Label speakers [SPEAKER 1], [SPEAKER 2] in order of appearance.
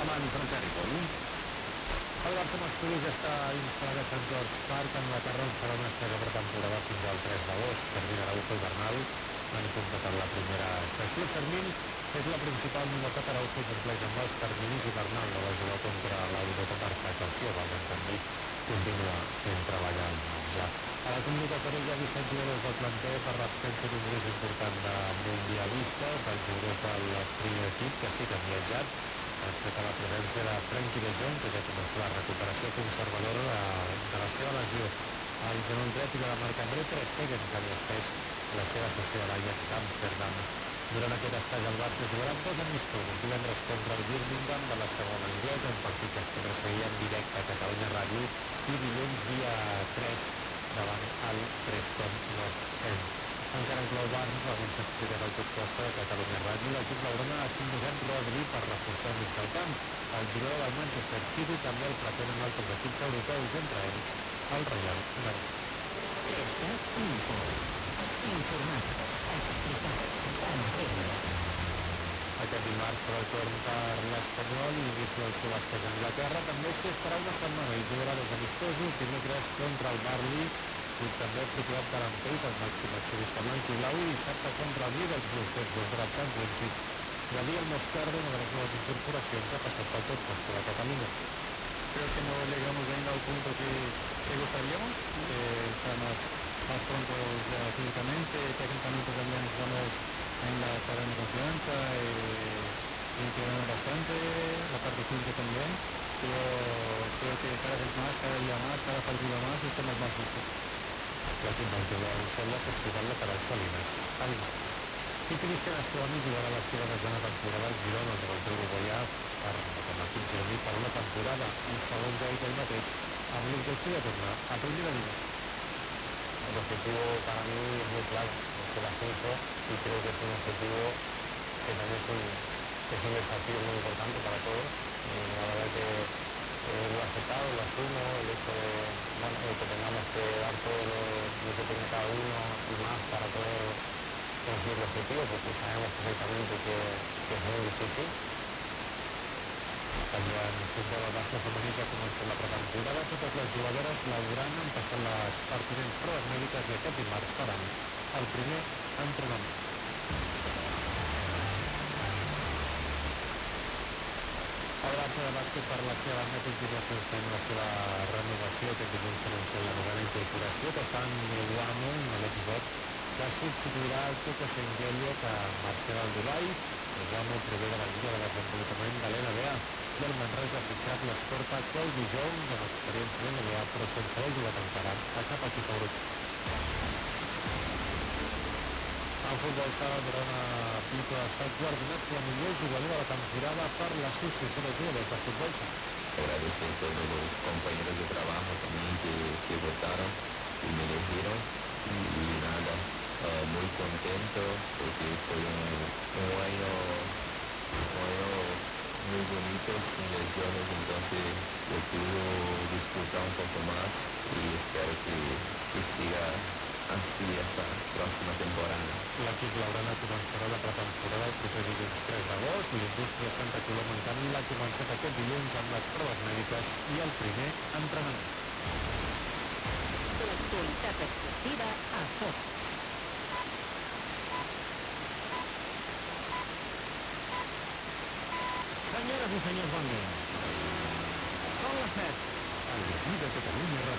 [SPEAKER 1] Koeman from Terrible.
[SPEAKER 2] El Barça masculí ja està instal·lat a Sant George Park. Anglaterra en farà una estesa pretemporada fins al 3 d'agost. Fermín Araujo i Bernal han completat la primera sessió. Fermín és la principal novetat. Araujo compleix amb els terminis i Bernal no va jugar contra l'Europa per precaució. Val, en canvi, continua fent treballar al marge. A la convocatòria hi ha 17 jugadors del planter per l'absència d'un gruix important de mundialistes, dels jugadors del primer equip, que sí que han viatjat, respecte a la presència de Frenkie de Jong, que ja comença la recuperació conservadora de la seva lesió al genoll dret, i de la Marc-André Ter Stegen, que li estès la seva sessió a l'Ajax d'Amsterdam. Durant aquest estatge el Barça jugarà amb 2 amistosos, divendres contra el Birmingham de la segona anglesa, un partit que es podrà seguir en directe a Catalunya Ràdio, i dilluns dia 3 davant el Preston North End. Encara en clau Barça, segons s'ha explicat al Tot Costa de Catalunya Ràdio, l'equip blaugrana ha convocat Rodri per reforçar el mig del camp. El jugador del Manchester City també el pretenen altres equips europeus, entre ells el Real Madrid.
[SPEAKER 3] Informat, explicat, entendre.
[SPEAKER 2] Aquest dimarts serà el torn per l'Espanyol i inicia el seu estatge a Anglaterra. També s'hi estarà una setmana i jugarà 2 amistosos, dimecres contra el Burnley, i també propiat de l'Empeit, el màxim accionista blanc i blau, i dissabte contra el Middlesbrough, després de la Championship. Gabriel Moscardo, una de las nuevas incorporaciones, ha pasado por todo puesto de Cataluña.
[SPEAKER 4] Creo que no llegamos ainda al punto que gustaríamos. Estamos más pronto ya físicamente, técnicamente también estamos en la terreno de confianza y entrenando bastante, la parte física también. Pero creo que cada vez más, cada día más, cada partido más, estamos más listos.
[SPEAKER 2] L'equip del Joveu sembla assessorat lateral Salinas. I Cristian Estuani jugarà la seva desena temporada al Girona, on el uruguaià per l'equip gironí per una temporada, i segons ha dit ell mateix, amb l'objectiu de tornar a primera divisió.
[SPEAKER 5] El objetivo para mí es muy claro, es el ascenso, y creo que es un objetivo que también es un desafío muy importante para todos. La verdad que lo he aceptado, lo asumo, el hecho de que tengamos que dar todo lo que tiene cada uno y más para poder conseguir el objetivo, porque sabemos perfectamente que es muy difícil.
[SPEAKER 2] També en futbol el Barça femení ja ha començat la pretemporada. Totes les jugadores blaugrana han passat les pertinents proves mèdiques i aquest dimarts faran el primer entrenament. El Barça de bàsquet, per la seva banda, continua fent la seva renovació. Aquest dilluns s'anuncia la novena incorporació, que fan Guamo, un l'expot, que substituirà el Coco Sengelio, que marxarà al Dubai. Guamo prové de la Lliga de Desenvolupament de l'NBA. I el Manresa ha fitxat l'escorta Colby Jones, amb experiència de l'NBA, però sense haver jugat encara a cap equip europeu. En futbol sala, Verona Pico ha estat guardonat com a millor jugador de la temporada per l'Associació de Jugadors de Futbol Sala.
[SPEAKER 6] Agradecer a todos los compañeros de trabajo también que votaron y me eligieron y nada, muy contento porque fue un año muy bonito, sin lesiones, entonces yo pude disfrutar un poco más y espero que siga así esta próxima temporada.
[SPEAKER 2] L'equip blaugrana començarà la pretemporada el proper dilluns 3 d'agost. L'Indústria Santa Coloma, en canvi, l'ha començat aquest dilluns amb les proves mèdiques i el primer entrenament.
[SPEAKER 3] L'actualitat esportiva a Fox.
[SPEAKER 1] Senyores i senyors, bon dia. Són les 7. El matí de Catalunya Ràdio.